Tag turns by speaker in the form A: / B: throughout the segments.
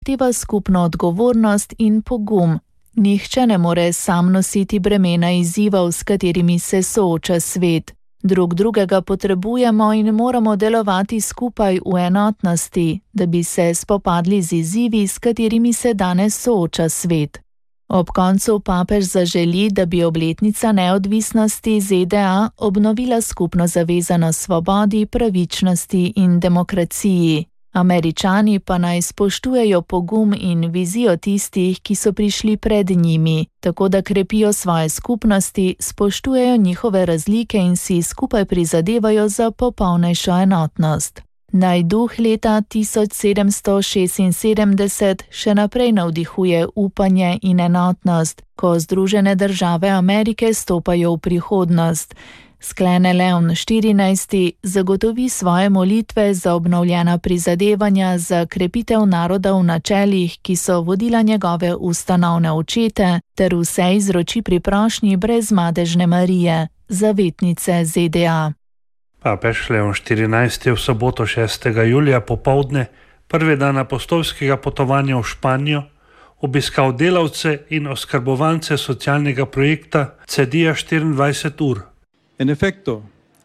A: zahteva skupno odgovornost in pogum. Nihče ne more sam nositi bremena izzivov, s katerimi se sooča svet. Drug drugega potrebujemo in moramo delovati skupaj v enotnosti, da bi se spopadli z izzivi, s katerimi se danes sooča svet. Ob koncu papež zaželi, da bi obletnica neodvisnosti ZDA obnovila skupno zavezanost svobodi, pravičnosti in demokraciji. Američani pa naj spoštujejo pogum in vizijo tistih, ki so prišli pred njimi, tako da krepijo svoje skupnosti, spoštujejo njihove razlike in si skupaj prizadevajo za popolnejšo enotnost. Naj duh leta 1776 še naprej navdihuje upanje in enotnost, ko Združene države Amerike stopajo v prihodnost. Sklene Leon XIV, zagotovi svoje molitve za obnovljena prizadevanja za krepitev naroda v načelih, ki so vodila njegove ustanovne očete, ter vse izroči pri prošnji brezmadežne Marije, zavetnice ZDA.
B: Papež Leon XIV je v soboto 6. julija popoldne, prvi dan apostolskega potovanja v Španijo, obiskal delavce in oskrbovance socialnega projekta Cedija 24 ur.
C: En efecto,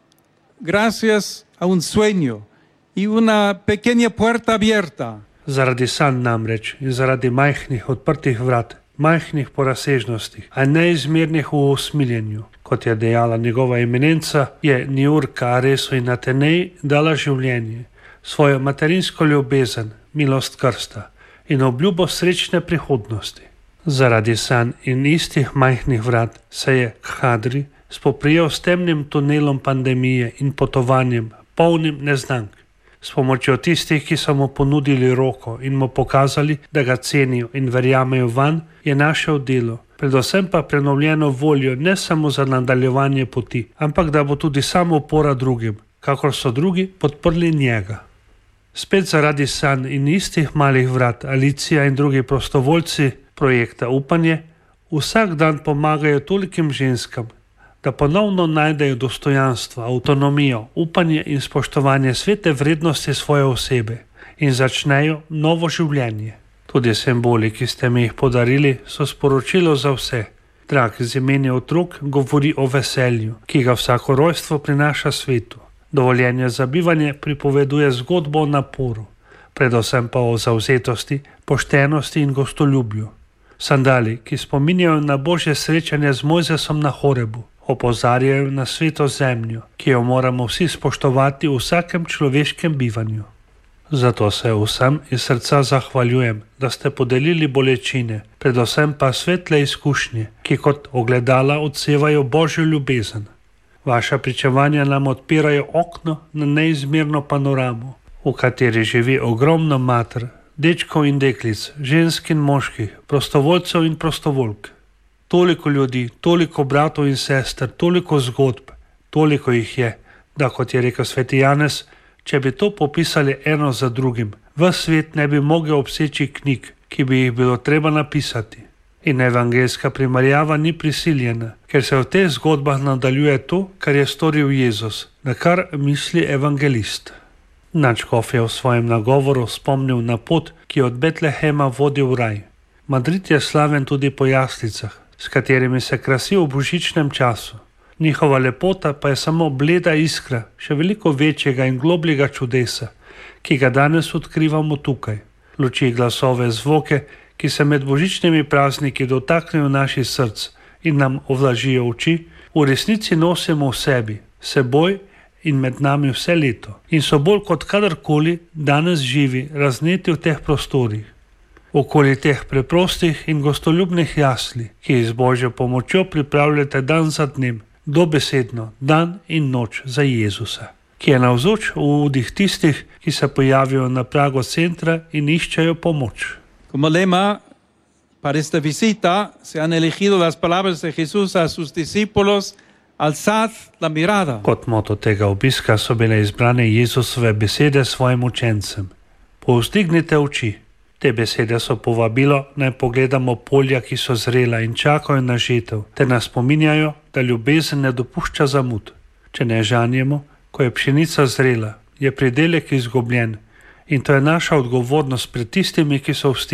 C: gracias a un sueño y una pequeña puerta abierta.
B: Zaradi sanj namreč in zaradi majhnih odprtih vrat, majhnih po razsežnostih, a neizmernih v usmiljenju, kot je dejala njegova eminenca, je Niurka, Areso in Atenej dala življenje, svojo materinsko ljubezen, milost krsta in obljubo srečne prihodnosti. Zaradi sanj in istih majhnih vrat se je Khadri spoprijel s temnim tunelom pandemije in potovanjem, polnim neznank. S pomočjo tistih, ki so mu ponudili roko in mu pokazali, da ga cenijo in verjamejo vanj, je našel delo, predvsem pa prenovljeno voljo ne samo za nadaljevanje poti, ampak da bo tudi sam opora drugim, kakor so drugi podprli njega. Spet zaradi sanj in istih malih vrat Alicija in drugi prostovoljci projekta Upanje vsak dan pomagajo tolikim ženskam, da ponovno najdejo dostojanstvo, avtonomijo, upanje in spoštovanje svete vrednosti svoje osebe in začnejo novo življenje. Tudi simboli, ki ste mi jih podarili, so sporočilo za vse. Drag z imeni otrok govori o veselju, ki ga vsako rojstvo prinaša svetu. Dovoljenje za bivanje pripoveduje zgodbo o naporu, predvsem pa o zavzetosti, poštenosti in gostoljubju. Sandali, ki spominjajo na Božje srečanje z Mojzesom na Horebu, opozarjajo na sveto zemljo, ki jo moramo vsi spoštovati v vsakem človeškem bivanju. Zato se vsem iz srca zahvaljujem, da ste podelili bolečine, predvsem pa svetle izkušnje, ki kot ogledala odsevajo Božjo ljubezen. Vaša pričevanja nam odpirajo okno na neizmerno panoramo, v kateri živi ogromno mater, dečkov in deklic, žensk in moških, prostovoljcev in prostovoljk. Toliko ljudi, toliko bratov in sester, toliko zgodb, toliko jih je, da kot je rekel sveti Janez, če bi to popisali eno za drugim, ves svet ne bi mogel obseči knjig, ki bi jih bilo treba napisati. In evangeljska primerjava ni prisiljena, ker se v teh zgodbah nadaljuje to, kar je storil Jezus, na kar misli evangelist. Nadškof je v svojem nagovoru spomnil na pot, ki od Betlehema vodi v raj. Madrid je slaven tudi po jaslicah, s katerimi se krasi v božičnem času. Njihova lepota pa je samo bleda iskra še veliko večjega in globljega čudesa, ki ga danes odkrivamo tukaj. Luči, glasove, zvoke, ki se med božičnimi prazniki dotaknejo naših src in nam ovlažijo oči, v resnici nosimo v sebi, seboj in med nami vse leto in so bolj kot kadarkoli danes živi, razneti v teh prostorih. Okoli teh preprostih in gostoljubnih jasli, ki z Božjo pomočjo pripravljate dan za dnem, dobesedno dan in noč za Jezusa, ki je navzoč v udih tistih, ki se pojavijo na pragu centra in iščejo pomoč.
C: Como lema para esta visita se han elegido las palabras de Jesús a sus discípulos: alzad la mirada.
B: Kot moto tega obiska so bile izbrane Jezusove besede svojim učencem. Povzdignite oči. Te besede so povabilo, naj pogledamo polja, ki so zrela in čakajo na žetev, te nas spominjajo, da ljubezen ne dopušča zamud. Če ne žanjemo, ko je pšenica zrela, je pridelek izgubljen in to je naša odgovornost pred tistimi, ki so v stiski.